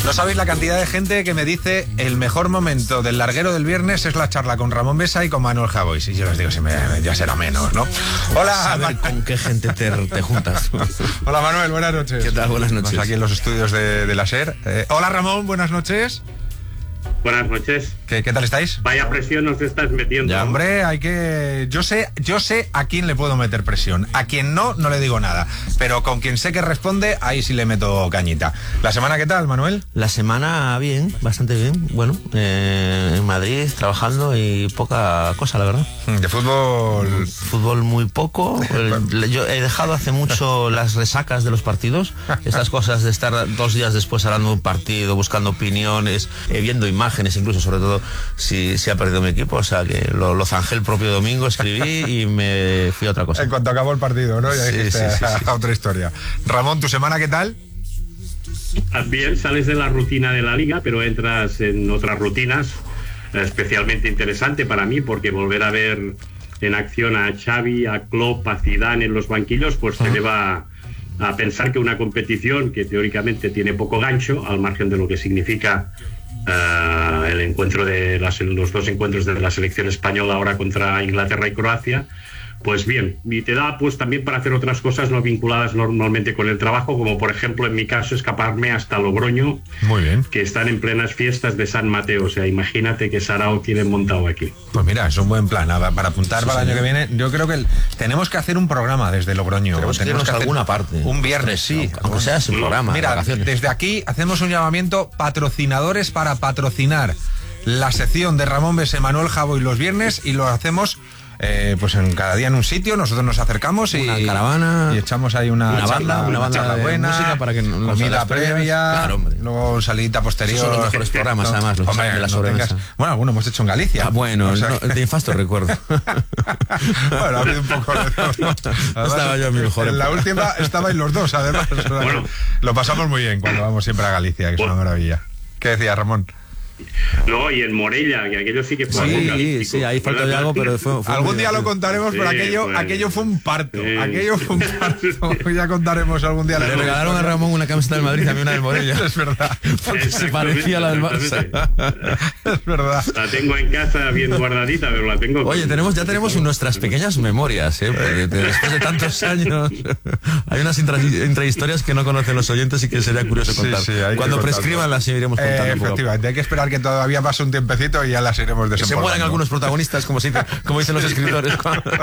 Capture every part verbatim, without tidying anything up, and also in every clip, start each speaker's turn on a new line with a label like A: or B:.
A: No sabéis la cantidad de gente que me dice el mejor momento del larguero del viernes es la charla con Ramón Besa y con Manuel Javois. Y yo les digo, si me, ya será menos, ¿no? Hola,
B: a ver con qué gente te, te juntas.
A: Hola, Manuel, buenas noches.
B: ¿Qué tal? Buenas noches.
A: Estamos aquí en los estudios de, de la SER. Eh, hola, Ramón, buenas noches.
C: Buenas noches.
A: ¿Qué, ¿Qué tal estáis?
C: Vaya presión nos estás metiendo.
A: Ya, hombre, hay que... Yo sé, yo sé a quién le puedo meter presión. A quien no, no le digo nada. Pero con quien sé que responde, ahí sí le meto cañita. ¿La semana qué tal, Manuel?
B: La semana bien, bastante bien. Bueno, eh, en Madrid trabajando y poca cosa, la verdad.
A: De fútbol...
B: Fútbol muy poco. Yo he dejado hace mucho las resacas de los partidos. Estas cosas de estar dos días después hablando de un partido, buscando opiniones, eh, viendo imágenes, incluso sobre todo si, si ha perdido mi equipo. O sea que lo, lo zanjé el propio domingo, escribí y me fui a otra cosa.
A: En cuanto acabó el partido, ¿no? Ya
B: sí,
A: dijiste,
B: sí, sí, sí.
A: a otra historia. Ramón, ¿tu semana qué tal?
C: Bien, sales de la rutina de la liga, pero entras en otras rutinas, especialmente interesante para mí, porque volver a ver en acción a Xavi, a Klopp, a Zidane en los banquillos, pues te lleva a pensar que una competición que teóricamente tiene poco gancho, al margen de lo que significa uh, el encuentro de las, los dos encuentros de la selección española ahora contra Inglaterra y Croacia, pues bien, y te da pues también para hacer otras cosas no vinculadas normalmente con el trabajo, como por ejemplo en mi caso escaparme hasta Logroño.
A: Muy bien.
C: Que están en plenas fiestas de San Mateo, o sea, imagínate que Sarao tienen montado aquí.
A: Pues mira, es un buen plan para apuntar
B: Sí,
A: para el
B: sí,
A: año que viene. Yo creo que el, tenemos que hacer un programa desde Logroño.
B: Tenemos que irnos a alguna parte.
A: Un viernes, sí.
B: Aunque sea sin programa.
A: Mira,
B: vacaciones.
A: Desde aquí hacemos un llamamiento, patrocinadores para patrocinar la sección de Ramón Besa, Manuel Javois los viernes, y lo hacemos... Eh, pues en cada día en un sitio, nosotros nos acercamos y,
B: una caravana,
A: y echamos ahí una,
B: una
A: charla,
B: banda, una,
A: una
B: banda
A: charla
B: de
A: buena,
B: música para que no,
A: comida previa,
B: claro, hombre.
A: Luego salidita posterior.
B: Esos son los mejores programas,
A: no,
B: además, los
A: hombre,
B: de la
A: no
B: sobremesa.
A: tengas, bueno, algunos hemos hecho en Galicia.
B: Ah, bueno,
A: o sea,
B: no, de infasto recuerdo.
A: Bueno, ha habido un poco de todo.
B: No estaba yo en mi mejor
A: En la
B: época.
A: última estabais los dos, además.
C: Bueno.
A: Lo pasamos muy bien cuando vamos siempre a Galicia, que es
C: Bueno.
A: una maravilla. ¿Qué decía Ramón?
C: No, y en Morella, que aquello sí que fue
B: Sí,
C: apocalíptico.
B: sí, ahí falta de algo, pero fue, fue
A: Algún
B: muy
A: día lo
B: divertido.
A: contaremos, pero
C: Sí,
A: aquello,
C: pues,
A: aquello fue un parto.
C: sí.
A: Aquello fue un parto. Ya contaremos algún día. la
B: Le regalaron a Ramón una camiseta del Madrid, a mí una del Morella.
A: Es verdad.
B: Porque se parecía a la del Barça.
A: Es verdad.
C: La tengo en casa bien guardadita, pero la tengo...
B: Oye, tenemos, ya tenemos nuestras pequeñas memorias, ¿eh? Porque después de tantos años hay unas intra, intrahistorias que no conocen los oyentes y que sería curioso
A: Sí,
B: contar.
A: sí, hay que
B: Cuando
A: contarlo.
B: prescriban las iremos
A: Eh,
B: contando. poco a poco.
A: efectivamente, hay que esperar que todavía pase un tiempecito y ya las iremos
B: Que se
A: desempolvando.
B: mueran algunos protagonistas, como, se dice, como dicen los escritores.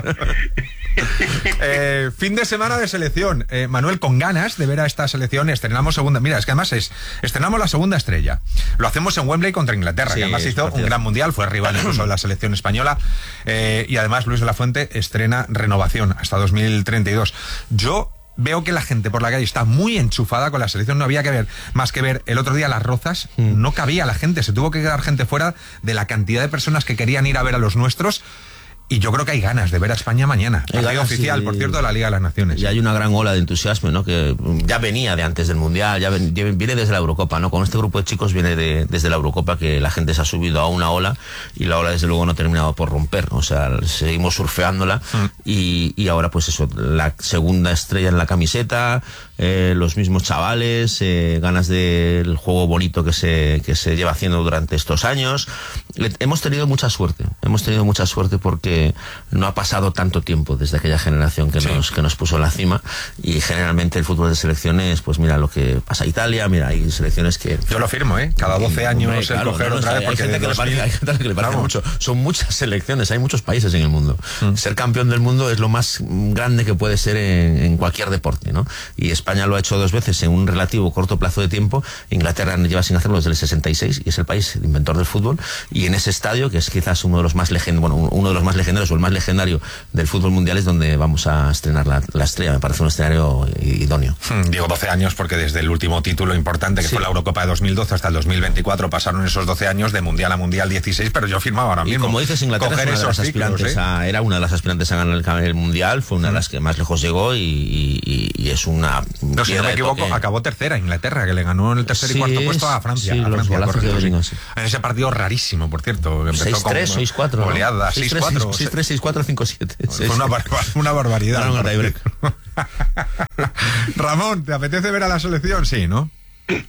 A: Eh, fin de semana de selección. Eh, Manuel, con ganas de ver a esta selección, estrenamos segunda. Mira, es que además es estrenamos la segunda estrella. Lo hacemos en Wembley contra Inglaterra,
B: Sí,
A: que además
B: es
A: hizo
B: partido.
A: un gran mundial, fue rival incluso de la selección española. Eh, y además Luis de la Fuente estrena renovación hasta dos mil treinta y dos. Yo veo que la gente por la calle está muy enchufada con la selección. No había que ver más que ver el otro día Las Rozas. Mm. No cabía la gente, se tuvo que quedar gente fuera de la cantidad de personas que querían ir a ver a los nuestros. Y yo creo que hay ganas de ver a España mañana.
B: Hay
A: La Liga
B: ganas,
A: oficial,
B: sí.
A: por cierto, de la Liga de las Naciones.
B: Y hay una gran ola de entusiasmo, ¿no? Que ya venía de antes del Mundial, ya ven, viene desde la Eurocopa, ¿no? Con este grupo de chicos viene de, desde la Eurocopa, que la gente se ha subido a una ola y la ola desde luego no ha terminado por romper. O sea, seguimos surfeándola mm. y, y ahora pues eso, la segunda estrella en la camiseta, eh, los mismos chavales, eh, ganas del juego bonito que se, que se lleva haciendo durante estos años. Hemos tenido mucha suerte, hemos tenido mucha suerte porque no ha pasado tanto tiempo desde aquella generación que, sí. nos, que nos puso en la cima, y generalmente el fútbol de selecciones, pues mira lo que pasa a Italia, mira, hay selecciones que...
A: Yo lo firmo, ¿eh? Cada doce años
B: hombre,
A: el
B: claro,
A: coger
B: no,
A: otra
B: hay,
A: vez, porque
B: hay gente, que le parece, hay gente que le parece
A: Vamos.
B: mucho. Son muchas selecciones, hay muchos países en el mundo. Mm. Ser campeón del mundo es lo más grande que puede ser en, en cualquier deporte, ¿no? Y España lo ha hecho dos veces en un relativo corto plazo de tiempo. Inglaterra lleva sin hacerlo desde el sesenta y seis y es el país inventor del fútbol, y en ese estadio, que es quizás uno de los más legend bueno, uno de los más legendarios o el más legendario del fútbol mundial, es donde vamos a estrenar la, la estrella. Me parece un escenario idóneo.
A: Hmm, digo doce años porque desde el último título importante, que sí. fue la Eurocopa de dos mil doce hasta el dos mil veinticuatro, pasaron esos doce años de mundial a mundial dieciséis, pero yo firmaba ahora mismo.
B: Y como dices, Inglaterra
A: coger
B: es una de las
A: ciclos,
B: aspirantes
A: ¿eh?
B: a, era una de las aspirantes a ganar el, el mundial, fue una hmm. de las que más lejos llegó y, y, y es una...
A: No, si no me equivoco, toque. acabó tercera Inglaterra, que le ganó en el tercer sí, y cuarto puesto a Francia.
B: Sí,
A: a Francia
B: los
A: correcto,
B: sí.
A: sí. En ese partido rarísimo, por cierto.
B: seis tres, seis cuatro.
A: Goleada, seis cuatro.
B: seis tres, seis cuatro, cinco siete.
A: Fue una, bar una barbaridad. Ramón, ¿te apetece ver a la selección? Sí, ¿no?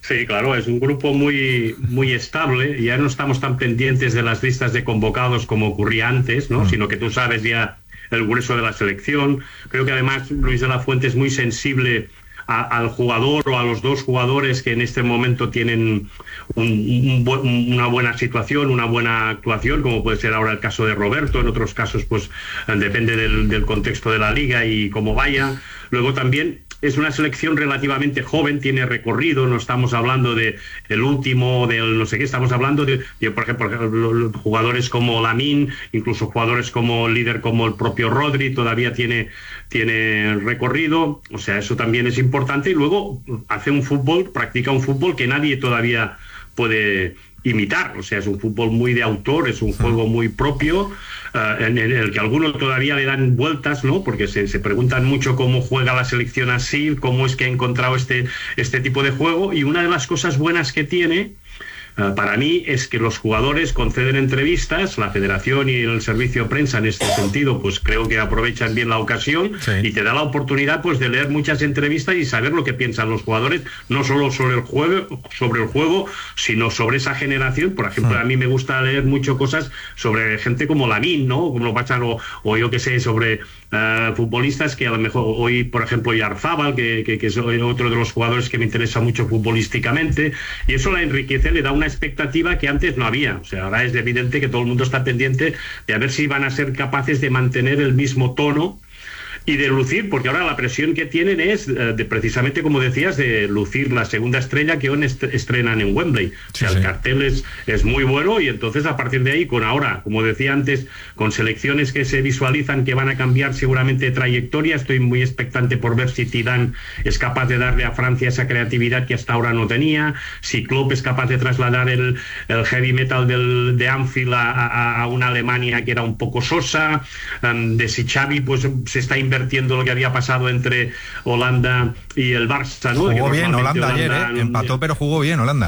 C: Sí, claro, es un grupo muy, muy estable. Ya no estamos tan pendientes de las listas de convocados como ocurría antes, ¿no? Mm. Sino que tú sabes ya el grueso de la selección. Creo que además Luis de la Fuente es muy sensible a, al jugador o a los dos jugadores que en este momento tienen un, un bu una buena situación, una buena actuación, como puede ser ahora el caso de Roberto. En otros casos, pues depende del, del contexto de la liga y cómo vaya. Luego también es una selección relativamente joven, tiene recorrido, no estamos hablando de el último, del no sé qué, estamos hablando de, de por ejemplo, jugadores como Lamine, incluso jugadores como líder como el propio Rodri, todavía tiene, tiene recorrido, o sea, eso también es importante. Y luego hace un fútbol, practica un fútbol que nadie todavía puede imitar, o sea, es un fútbol muy de autor, es un juego muy propio, uh, en, en el que algunos todavía le dan vueltas, ¿no? Porque se, se preguntan mucho cómo juega la selección así, cómo es que ha encontrado este, este tipo de juego. Y una de las cosas buenas que tiene, Uh, para mí, es que los jugadores conceden entrevistas, la federación y el servicio de prensa en este sentido pues creo que aprovechan bien la ocasión, sí. Y te da la oportunidad pues de leer muchas entrevistas y saber lo que piensan los jugadores, no solo sobre el juego, sobre el juego, sino sobre esa generación. Por ejemplo, sí. A mí me gusta leer mucho cosas sobre gente como Lamine, ¿no? Como lo pasan, o, o yo que sé, sobre Uh, futbolistas que a lo mejor hoy, por ejemplo, Yarzábal, que, que, que es otro de los jugadores que me interesa mucho futbolísticamente, y eso la enriquece, le da una expectativa que antes no había. O sea, ahora es evidente que todo el mundo está pendiente de a ver si van a ser capaces de mantener el mismo tono y de lucir, porque ahora la presión que tienen es uh, de, precisamente, como decías, de lucir la segunda estrella que hoy est estrenan en Wembley. O sea, sí, el sí. cartel es, es muy bueno, y entonces a partir de ahí, con ahora, como decía antes, con selecciones que se visualizan que van a cambiar seguramente de trayectoria, estoy muy expectante por ver si Zidane es capaz de darle a Francia esa creatividad que hasta ahora no tenía, si Klopp es capaz de trasladar el, el heavy metal del, de Anfield a, a, a una Alemania que era un poco sosa, um, de si Xavi pues se está invirtiendo invirtiendo lo que había pasado entre Holanda y el Barça, ¿no?
A: Jugó bien Holanda, Holanda ayer, ¿eh? Empató, pero jugó bien Holanda.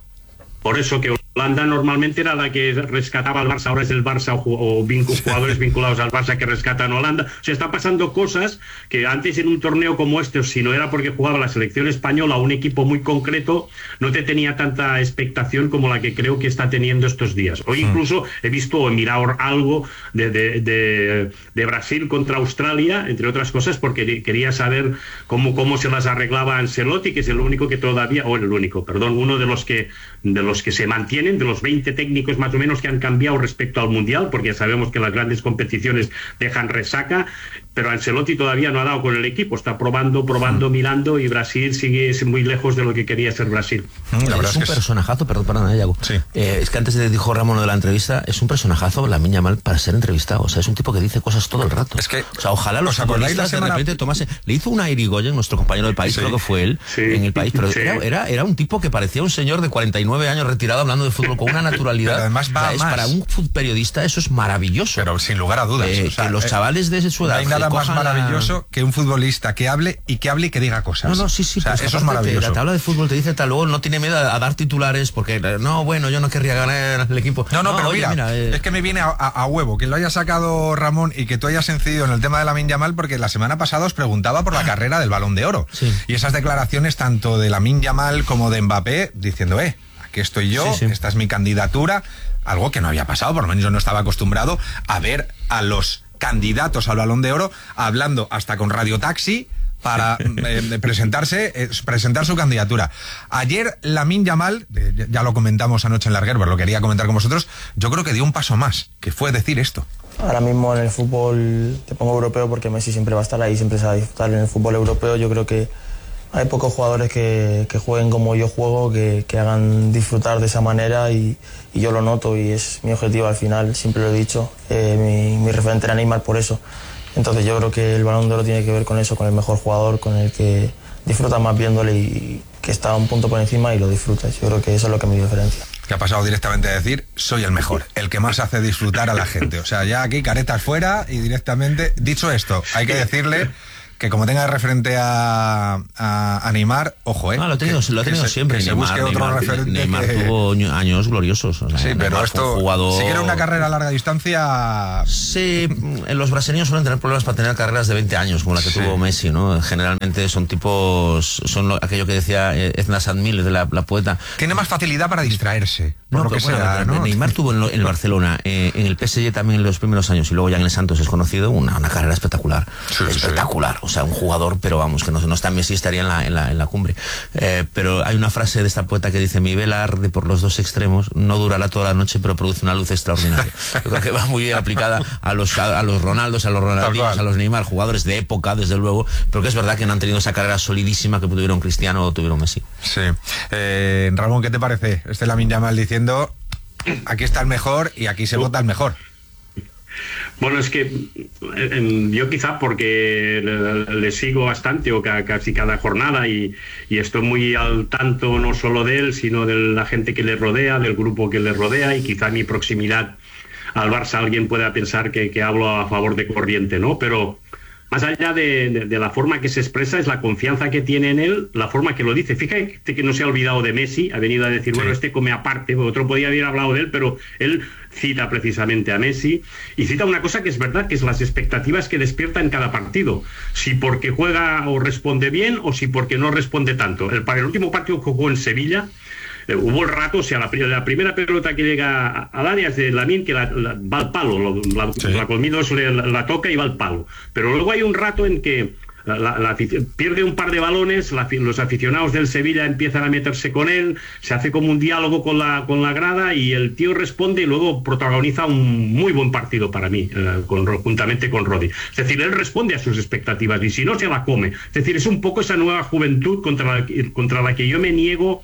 C: Por eso que Holanda normalmente era la que rescataba al Barça, ahora es el Barça o, o vincu, jugadores vinculados al Barça que rescatan a Holanda. O sea, están pasando cosas que antes en un torneo como este, si no era porque jugaba la selección española, un equipo muy concreto, no te tenía tanta expectación como la que creo que está teniendo estos días. Hoy incluso he visto o he mirado algo de, de, de, de Brasil contra Australia, entre otras cosas, porque quería saber cómo, cómo se las arreglaba Ancelotti, que es el único que todavía, o el único, perdón, uno de los que, de los que se mantiene, de los veinte técnicos más o menos que han cambiado respecto al Mundial, porque ya sabemos que las grandes competiciones dejan resaca, pero Ancelotti todavía no ha dado con el equipo, está probando, probando, mirando, y Brasil sigue muy lejos de lo que quería ser Brasil.
B: La verdad es un es personajazo, perdón, perdón, Yago. Sí. Eh, es que antes le dijo Ramón de la entrevista, es un personajazo Lamine Yamal para ser entrevistado, o sea, es un tipo que dice cosas todo el rato. Es que, o sea, ojalá los futbolistas semana... de repente tomase, le hizo una Irigoyen, nuestro compañero del país, sí. creo que fue él, sí. en el país, pero sí. era, era, era un tipo que parecía un señor de cuarenta y nueve años retirado hablando de fútbol con una naturalidad.
A: Pero además va
B: o sea, es
A: más.
B: Para un periodista eso es maravilloso.
A: Pero sin lugar a dudas.
B: Eh,
A: o sea,
B: que los chavales de su edad.
A: No hay nada más maravilloso a... que un futbolista que hable y que hable y que diga cosas.
B: No, no, sí, sí.
A: O sea,
B: pues
A: eso es maravilloso.
B: Te, la tabla de fútbol te dice tal, luego no tiene miedo a, a dar titulares porque, no, bueno, yo no querría ganar el equipo.
A: No, no, no pero oye, mira, mira eh... es que me viene a, a, a huevo que lo haya sacado Ramón y que tú hayas incidido en el tema de Lamine Yamal, porque la semana pasada os preguntaba por la carrera del Balón de Oro. Sí. Y esas declaraciones tanto de Lamine Yamal como de Mbappé diciendo, eh, aquí estoy yo, sí, sí. esta es mi candidatura, algo que no había pasado, por lo menos yo no estaba acostumbrado a ver a los candidatos al Balón de Oro hablando hasta con Radio Taxi para eh, presentarse, eh, presentar su candidatura. Ayer Lamine Yamal, eh, ya lo comentamos anoche en Larguer, lo quería comentar con vosotros, yo creo que dio un paso más, que fue decir esto.
D: Ahora mismo en el fútbol, te pongo europeo porque Messi siempre va a estar ahí, siempre se va a disfrutar en el fútbol europeo. Yo creo que hay pocos jugadores que, que jueguen como yo juego, que, que hagan disfrutar de esa manera, y, y yo lo noto y es mi objetivo al final, siempre lo he dicho. Eh, mi, mi referente era Neymar por eso. Entonces yo creo que el Balón de Oro tiene que ver con eso, con el mejor jugador, con el que disfruta más viéndole y que está un punto por encima y lo disfrutas. Yo creo que eso es lo que me diferencia.
A: Que ha pasado directamente a decir, soy el mejor, el que más hace disfrutar a la gente. O sea, ya aquí caretas fuera y directamente, dicho esto, hay que decirle que como tenga de referente a, a, a Neymar, ojo, ¿eh?
B: No, lo ha tenido,
A: que,
B: lo ha tenido
A: que
B: siempre.
A: Se, que
B: Neymar,
A: se busque otro
B: Neymar,
A: referente.
B: Neymar
A: que...
B: tuvo años gloriosos. O sea,
A: sí,
B: Neymar
A: pero esto,
B: jugador...
A: si quiere una carrera a larga distancia...
B: Sí, los brasileños suelen tener problemas para tener carreras de veinte años, como la que sí. tuvo Messi, ¿no? Generalmente son tipos, son lo, aquello que decía Edna Sadmil, de la, la poeta.
A: Tiene más facilidad para distraerse, por
B: no,
A: lo que
B: bueno,
A: sea, ¿no?
B: Neymar tuvo en, lo, en el Barcelona, eh, en el P S G también en los primeros años, y luego ya en el Santos es conocido, una, una carrera espectacular. Sí, espectacular, sí. O sea, un jugador, pero vamos, que no, no está Messi, estaría en la, en la, en la cumbre. Eh, pero hay una frase de esta poeta que dice: mi vela arde por los dos extremos, no durará toda la noche, pero produce una luz extraordinaria. Yo creo que va muy bien aplicada a los, a, a los Ronaldos, a los Ronaldinhos, a los Neymar, jugadores de época, desde luego, pero que es verdad que no han tenido esa carrera solidísima que tuvieron Cristiano o tuvieron Messi.
A: Sí. Eh, Ramón, ¿qué te parece? Este Lamine Yamal diciendo: aquí está el mejor y aquí se vota el mejor.
C: Bueno, es que eh, yo quizá porque le, le sigo bastante o ca, casi cada jornada y, y estoy muy al tanto no solo de él, sino de la gente que le rodea, del grupo que le rodea, y quizá mi proximidad al Barça alguien pueda pensar que, que hablo a favor de corriente, ¿no? Pero más allá de, de, de la forma que se expresa, es la confianza que tiene en él, la forma que lo dice. Fíjate que no se ha olvidado de Messi, ha venido a decir, sí. bueno, este come aparte, otro podía haber hablado de él, pero él cita precisamente a Messi, y cita una cosa que es verdad, que es las expectativas que despierta en cada partido. Si porque juega o responde bien, o si porque no responde tanto. El, para el último partido que jugó en Sevilla, Eh, hubo el rato, o sea, la, la primera pelota que llega al área es de Lamine, que la, la, va al palo, lo, la, sí. la Colmido la, la toca y va al palo. Pero luego hay un rato en que la, la, la, pierde un par de balones, la, los aficionados del Sevilla empiezan a meterse con él, se hace como un diálogo con la, con la grada, y el tío responde y luego protagoniza un muy buen partido para mí, eh, con, juntamente con Rodri. Es decir, él responde a sus expectativas y si no, se la come. Es decir, es un poco esa nueva juventud contra la, contra la que yo me niego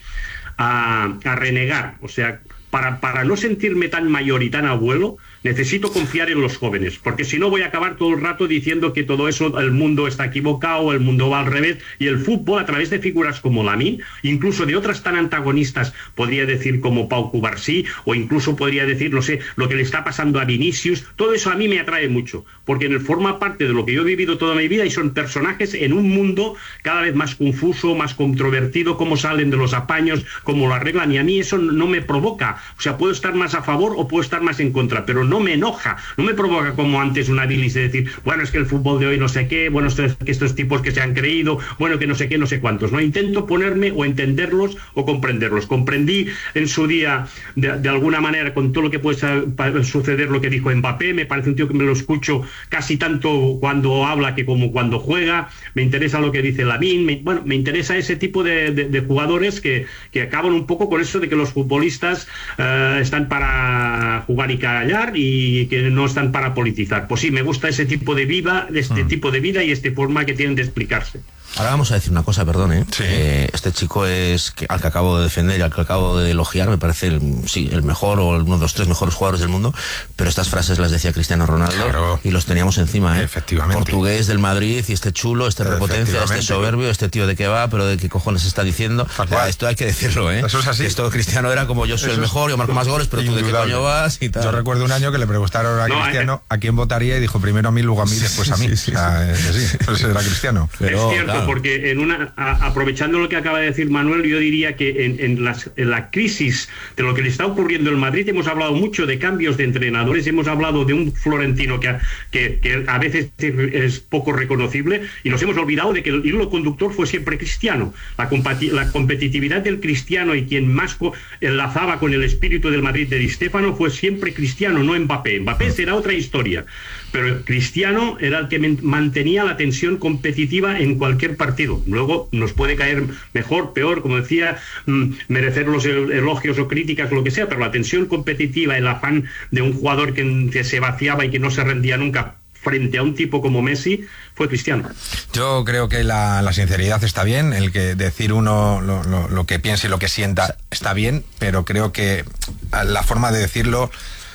C: A, a renegar. O sea, para, para no sentirme tan mayor y tan abuelo, necesito confiar en los jóvenes, porque si no voy a acabar todo el rato diciendo que todo eso, el mundo está equivocado, el mundo va al revés, y el fútbol, a través de figuras como Lamine, incluso de otras tan antagonistas, podría decir como Pau Cubarsí, o incluso podría decir, no sé, lo que le está pasando a Vinicius, todo eso a mí me atrae mucho, porque en el forma parte de lo que yo he vivido toda mi vida, y son personajes en un mundo cada vez más confuso, más controvertido, cómo salen de los apaños, cómo lo arreglan, y a mí eso no me provoca. O sea, puedo estar más a favor o puedo estar más en contra, pero no me enoja, no me provoca como antes una bilis de decir, bueno, es que el fútbol de hoy no sé qué, bueno, estos, que estos tipos que se han creído, bueno, que no sé qué, no sé cuántos. No intento ponerme o entenderlos o comprenderlos. Comprendí en su día, de, de alguna manera, con todo lo que puede suceder, lo que dijo Mbappé. Me parece un tío que me lo escucho casi tanto cuando habla que como cuando juega. Me interesa lo que dice Lamine. Me, bueno, me interesa ese tipo de, de, de jugadores que, que acaban un poco con eso de que los futbolistas uh, están para jugar y callar y que no están para politizar. Pues sí, me gusta ese tipo de vida, este mm. tipo de vida y esta forma que tienen de explicarse.
B: Ahora vamos a decir una cosa, perdón, ¿eh?
A: Sí.
B: Eh, este chico es que, al que acabo de defender y al que acabo de elogiar, me parece el, sí, el mejor o uno de los tres mejores jugadores del mundo, pero estas frases las decía Cristiano Ronaldo, claro, y los teníamos encima, ¿eh?
A: Efectivamente.
B: Portugués del Madrid, y este chulo, este repotencia, este soberbio, este tío de qué va, pero de qué cojones está diciendo. Ya, esto hay que decirlo, ¿eh?
A: Eso es así.
B: Esto Cristiano era como yo soy
A: Eso
B: el mejor, yo marco más goles, pero indudable. Tú de qué coño vas y tal.
A: Yo recuerdo un año que le preguntaron a no, Cristiano eh, a quién votaría y dijo primero a mí, luego a mí, después a mí. Sí, sí, sí. O sea, eh, sí, pues era Cristiano.
C: Pero, es cierto, claro, porque en una A, aprovechando lo que acaba de decir Manuel, yo diría que en, en, las, en la crisis de lo que le está ocurriendo en Madrid hemos hablado mucho de cambios de entrenadores, hemos hablado de un Florentino que, que, que a veces es poco reconocible, y nos hemos olvidado de que el hilo conductor fue siempre Cristiano. La, la competitividad del Cristiano, y quien más enlazaba con el espíritu del Madrid de Di Stéfano, fue siempre Cristiano, no Mbappé. Mbappé será otra historia, pero Cristiano era el que mantenía la tensión competitiva en cualquier partido. Luego nos puede caer mejor, peor, como decía, merecer los elogios o críticas, lo que sea, pero la tensión competitiva, el afán de un jugador que, que se vaciaba y que no se rendía nunca frente a un tipo como Messi, fue Cristiano.
A: Yo creo que la, la sinceridad está bien, el que decir uno lo, lo, lo que piensa y lo que sienta está bien, pero creo que la forma de decirlo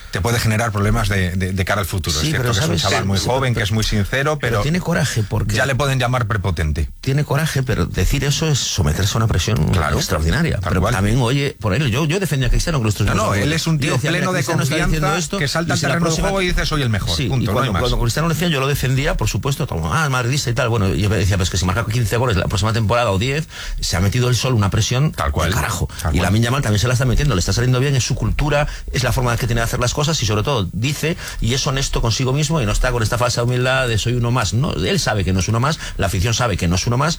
A: te puede generar problemas de, de, de cara al futuro.
B: Sí,
A: es cierto
B: pero
A: que es un
B: sabes,
A: chaval muy
B: sí,
A: joven,
B: pero,
A: que es muy sincero, pero,
B: pero tiene coraje porque
A: ya le pueden llamar prepotente.
B: Tiene coraje, pero decir eso es someterse a una presión
A: claro,
B: extraordinaria. Pero cual. También, oye, por él, yo, yo defendía a Cristiano. Que los
A: no, no, él es un tío decía, pleno de confianza esto, que salta al terreno próxima... de juego y dice soy el mejor.
B: Sí,
A: punto,
B: y cuando,
A: no hay más.
B: cuando Cristiano lo decía, yo lo defendía, por supuesto, como, ah, madridista y tal. Bueno, yo me decía, pues que si marca quince goles la próxima temporada o diez, se ha metido él solo una presión
A: tal cual,
B: carajo.
A: Tal
B: y
A: cual.
B: Lamine Yamal también se la está metiendo, le está saliendo bien, es su cultura, es la forma que tiene de hacer las cosas y sobre todo dice y es honesto consigo mismo y no está con esta falsa humildad de soy uno más. No, él sabe que no es uno más, la afición sabe que no es uno más